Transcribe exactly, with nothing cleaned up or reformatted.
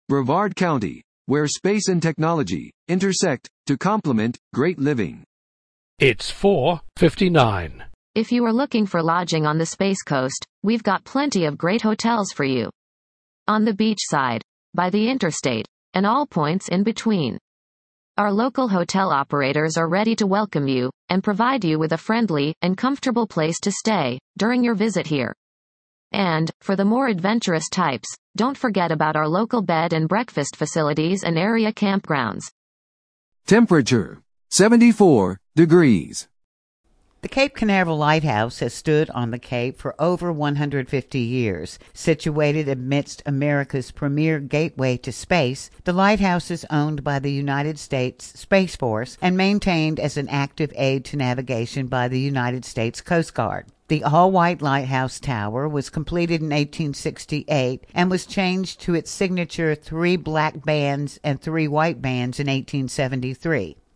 Brevard County, where space and technology intersect to complement great living. It's four fifty-nine. If you are looking for lodging on the Space Coast, we've got plenty of great hotels for you. On the beach side, by the interstate, and all points in between. Our local hotel operators are ready to welcome you and provide you with a friendly and comfortable place to stay during your visit here. And, for the more adventurous types, don't forget about our local bed and breakfast facilities and area campgrounds. Temperature, seventy-four degrees. The Cape Canaveral Lighthouse has stood on the Cape for over one hundred fifty years. Situated amidst America's premier gateway to space, the lighthouse is owned by the United States Space Force and maintained as an active aid to navigation by the United States Coast Guard. The all-white lighthouse tower was completed in eighteen sixty-eight and was changed to its signature three black bands and three white bands in eighteen seventy-three.